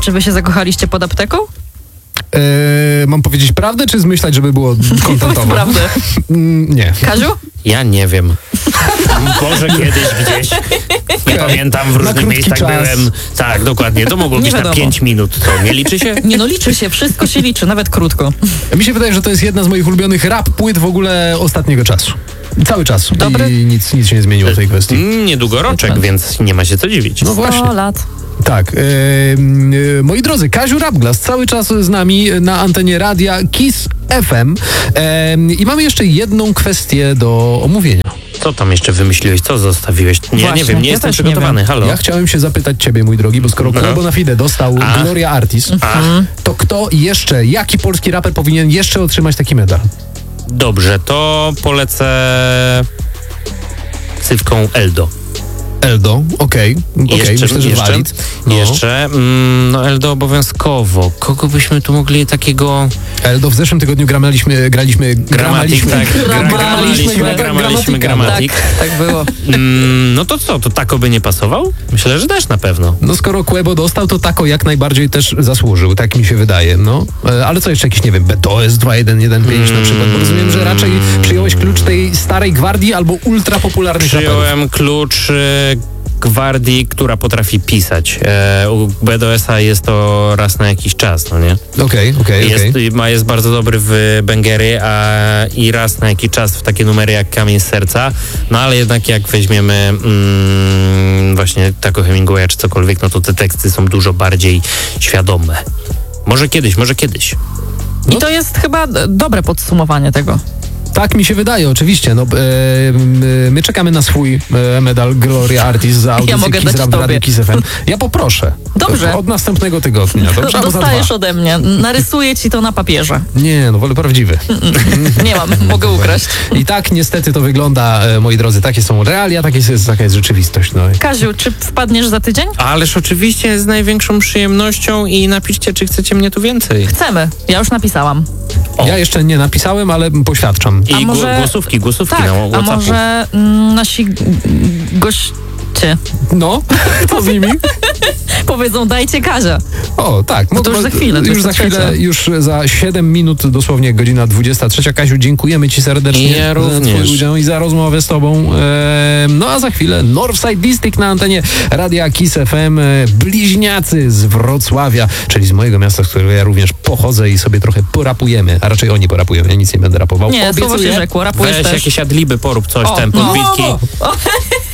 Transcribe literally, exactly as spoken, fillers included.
czy wy się zakochaliście pod apteką? Eee, mam powiedzieć prawdę, czy zmyślać, żeby było kontentowo? Prawdę. Nie. Kaziu? Ja nie wiem. Może kiedyś gdzieś. Nie pamiętam, w różnych miejscach czas. byłem. Tak, dokładnie. To mogło Nie być na wiadomo. pięć minut. To nie liczy się? Nie no, liczy się, wszystko się liczy, nawet krótko. Mi się wydaje, że to jest jedna z moich ulubionych rap płyt w ogóle ostatniego czasu. Cały czas. Dobry? I nic, nic się nie zmieniło w tej kwestii. Niedługo roczek, więc nie ma się co dziwić. No właśnie. sto lat. Tak. E, e, moi drodzy, Kaziu Rapglas cały czas z nami na antenie radia Kiss F M. E, I mamy jeszcze jedną kwestię do omówienia. Co tam jeszcze wymyśliłeś? Co zostawiłeś? Nie, Właśnie, nie wiem, nie ja jestem też nie przygotowany. wiem. Halo? Ja chciałem się zapytać ciebie, mój drogi, bo skoro No. Quebo na Fide dostał A. Gloria Artis, A, to kto jeszcze, jaki polski raper powinien jeszcze otrzymać taki medal? dobrze, to polecę ksywką Eldo. Eldo, okej, okej, Jeszcze, myślę, że jeszcze, walid. No. jeszcze mm, no Eldo obowiązkowo. Kogo byśmy tu mogli takiego... Eldo, w zeszłym tygodniu graliśmy, graliśmy, Gramatik, gramaliśmy, tak. Gra- gramaliśmy, Gramaliśmy, gramaliśmy, gramatik. Tak, tak było. Mm, no to co, to Tako by nie pasował? Myślę, że też na pewno. No skoro Quebo dostał, to Tako jak najbardziej też zasłużył, tak mi się wydaje, no. E, Ale co jeszcze jakieś, nie wiem, B T O S dwa jeden jeden pięć na przykład, bo rozumiem, że raczej przyjąłeś klucz tej starej gwardii albo ultra popularnych raperów. Przyjąłem klucz e, gwardii, która potrafi pisać. E, u B D S a jest to raz na jakiś czas, no nie? Okej, okej, Jest, okej. ma, jest bardzo dobry w bęgery, a i raz na jakiś czas w takie numery jak Kamień z serca, no ale jednak jak weźmiemy mm, właśnie Taco Hemingwaya czy cokolwiek, no to te teksty są dużo bardziej świadome. Może kiedyś, może kiedyś. I to jest chyba d- dobre podsumowanie tego. Tak mi się wydaje, oczywiście. No, e, m, my czekamy na swój e, medal Gloria Artis za audycję mogę Kiss dać Rap w tobie. Radiu Kiss F M. Ja poproszę. Dobrze. Od następnego tygodnia, dobrze? Albo za Dostajesz dwa. ode mnie. Narysuję ci to na papierze. Nie, no wolę prawdziwy. Nie mam, mogę ukraść. I tak niestety to wygląda, e, moi drodzy, takie są realia, takie jest, taka jest rzeczywistość. No. Kaziu, czy wpadniesz za tydzień? Ależ oczywiście z największą przyjemnością i napiszcie, czy chcecie mnie tu więcej. Chcemy. Ja już napisałam. O. Ja jeszcze nie napisałem, ale poświadczam. I A może- gło- głosówki, głosówki Tak, na a WhatsAppu. może mm, nasi g- goście No, co z nimi? powiedzą dajcie Kazia. O, tak. No to już za chwilę, to Już jest za chwilę, trzecia. już za siedem minut, dosłownie godzina dwudziesta trzecia. Kasiu, dziękujemy ci serdecznie I ja za również. twój udział i za rozmowę z tobą. E, no a za chwilę Northside District na antenie Radia Kiss F M. E, bliźniacy z Wrocławia, czyli z mojego miasta, z którego ja również pochodzę i sobie trochę porapujemy, a raczej oni porapują, ja nic nie będę rapował. Nie, słowo się Obiecuję. rzekło, rapujesz Weź też. jakieś adliby, porób coś, O, ten no. podbitki. O,